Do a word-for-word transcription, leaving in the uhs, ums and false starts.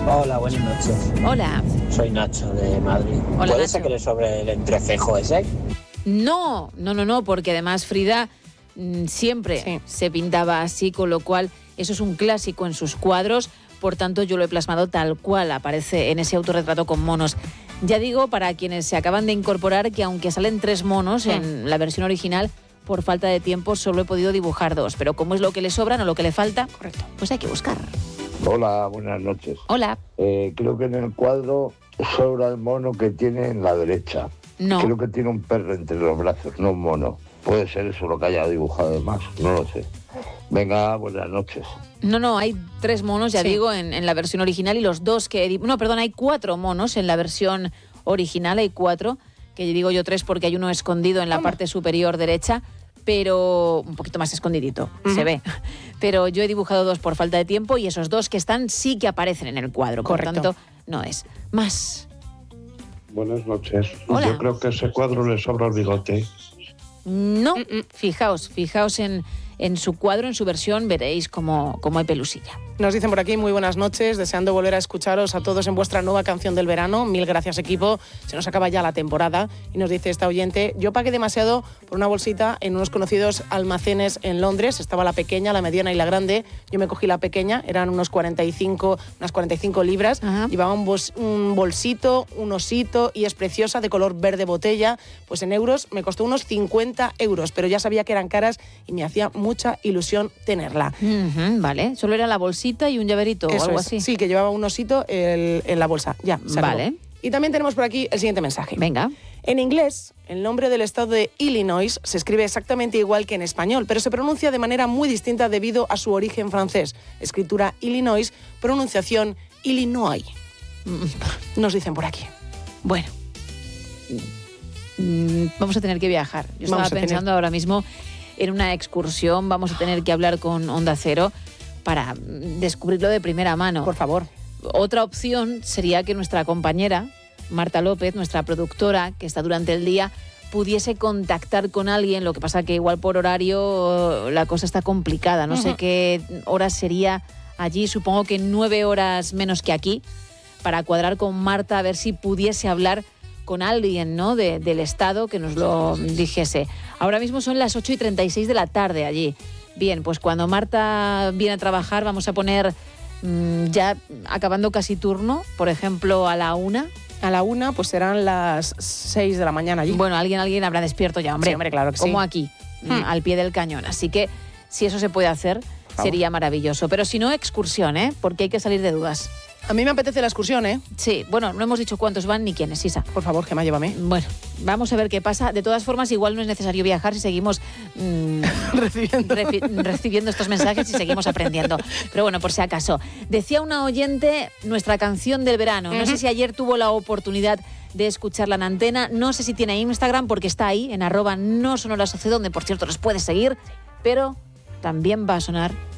Hola, buenas noches. Hola. Soy Nacho de Madrid. Hola, ¿Puedes Nacho. sacar sobre el entrecejo ese? No, no, no, no, porque además Frida mm, siempre Sí. se pintaba así, con lo cual eso es un clásico en sus cuadros, por tanto yo lo he plasmado tal cual aparece en ese autorretrato con monos. Ya digo, para quienes se acaban de incorporar, que aunque salen tres monos en la versión original, por falta de tiempo solo he podido dibujar dos, pero como es lo que le sobran o lo que le falta, Correcto. pues hay que buscar. Hola, buenas noches. Hola. Eh, creo que en el cuadro sobra el mono que tiene en la derecha. No. Creo que tiene un perro entre los brazos, no un mono. Puede ser eso lo que haya dibujado de más, no lo sé. Venga, buenas noches. No, no, hay tres monos, ya Sí. digo, en, en la versión original y los dos que... he di- No, perdón, hay cuatro monos en la versión original, hay cuatro, que digo yo tres porque hay uno escondido en la parte superior derecha, pero un poquito más escondidito, se ve. Pero yo he dibujado dos por falta de tiempo y esos dos que están sí que aparecen en el cuadro, por Correcto. tanto, no es. Más. Buenas noches. Hola. Yo creo que a ese cuadro le sobra el bigote. No, Mm-mm. fijaos, fijaos en, en su cuadro, en su versión, veréis cómo, cómo hay pelusilla. Nos dicen por aquí, muy buenas noches, deseando volver a escucharos a todos en vuestra nueva canción del verano. Mil gracias, equipo. Se nos acaba ya la temporada. Y nos dice esta oyente, yo pagué demasiado por una bolsita en unos conocidos almacenes en Londres. Estaba la pequeña, la mediana y la grande. Yo me cogí la pequeña, eran unos cuarenta y cinco, unas cuarenta y cinco libras. Ajá. Llevaba un, bos- un bolsito, un osito, y es preciosa, de color verde botella. Pues en euros me costó unos cincuenta euros, pero ya sabía que eran caras y me hacía mucha ilusión tenerla. Ujú, vale, solo era la bolsita y un llaverito o Eso algo es. así. Sí, que llevaba un osito el- en la bolsa. Ya, se acabó. Vale. Y también tenemos por aquí el siguiente mensaje. Venga. En inglés, el nombre del estado de Illinois se escribe exactamente igual que en español, pero se pronuncia de manera muy distinta debido a su origen francés. Escritura Illinois, pronunciación Illinois. Nos dicen por aquí. Bueno, mm, vamos a tener que viajar. Yo estaba Vamos a tener- pensando ahora mismo en una excursión, vamos a tener que hablar con Onda Cero para mm, descubrirlo de primera mano. Por favor. Otra opción sería que nuestra compañera, Marta López, nuestra productora, que está durante el día, pudiese contactar con alguien. Lo que pasa que igual por horario la cosa está complicada. No sé Ujú. qué horas sería allí, supongo que nueve horas menos que aquí, para cuadrar con Marta a ver si pudiese hablar con alguien, ¿no?, de- del Estado que nos lo dijese. Ahora mismo son las ocho y treinta y seis de la tarde allí. Bien, pues cuando Marta viene a trabajar vamos a poner mm, ya acabando casi turno, por ejemplo, a la una. A la una, pues serán las seis de la mañana allí. Bueno, alguien, alguien habrá despierto ya, hombre. Sí, hombre, claro que sí. Como aquí, mm, Hmm. al pie del cañón. Así que si eso se puede hacer, favor. sería maravilloso. Pero si no, excursión, ¿eh? Porque hay que salir de dudas. A mí me apetece la excursión, ¿eh? Sí, bueno, no hemos dicho cuántos van ni quiénes, Isa. Por favor, Gemma, llévame. Bueno, vamos a ver qué pasa. De todas formas, igual no es necesario viajar si seguimos mm, Recibiendo. refi- recibiendo estos mensajes y seguimos aprendiendo. Pero bueno, por si acaso. Decía una oyente nuestra canción del verano. No sé si ayer tuvo la oportunidad de escucharla en antena. No sé si tiene Instagram porque está ahí, en arroba no sonora soce, donde por cierto nos puedes seguir. Pero también va a sonar